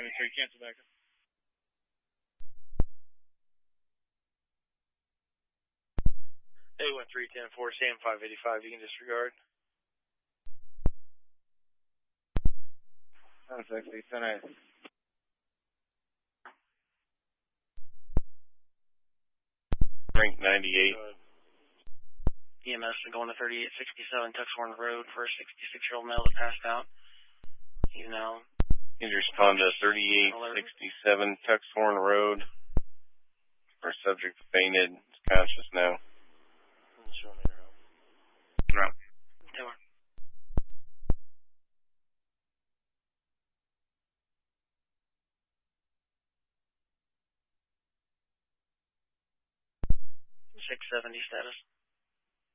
93, cancel back. A1310-4, Sam 585, you can disregard. That's actually 10-8. Rank 98. EMS going to 3867 Tuxhorn Road for a 66-year-old male that passed out. He's now... You respond to 3867 Tuxhorn Road. Our subject fainted. Is conscious now. Right. 670 status.